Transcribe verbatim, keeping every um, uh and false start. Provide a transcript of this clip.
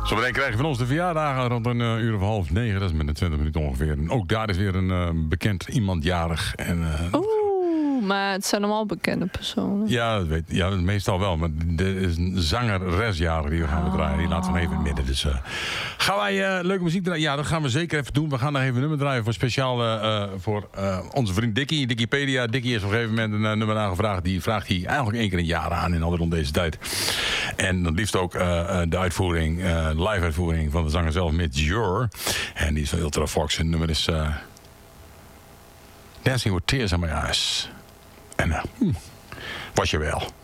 Zo meteen krijgen we van ons de verjaardagen rond een uh, uur of half negen. Dat is met een twintig minuten ongeveer. En ook daar is weer een uh, bekend iemand jarig. En, uh, Oeh, maar het zijn allemaal bekende personen. Ja, dat weet, ja, meestal wel. Maar er is een zangeres jarig die we gaan draaien. Die laten we even in het midden. Dus uh, gaan wij uh, leuke muziek draaien? Ja, dat gaan we zeker even doen. We gaan nog even een nummer draaien voor speciaal uh, voor uh, onze vriend Dickie. Wikipedia. Dickie is op een gegeven moment een uh, nummer aangevraagd. Die vraagt hij eigenlijk één keer een jaar aan. En altijd rond deze tijd. En dan liefst ook uh, de uitvoering, uh, live uitvoering van de zanger zelf met Jur. En die is van Ultra Fox. En het nummer is uh, Dancing with Tears in My Eyes. En uh, hm, was je wel.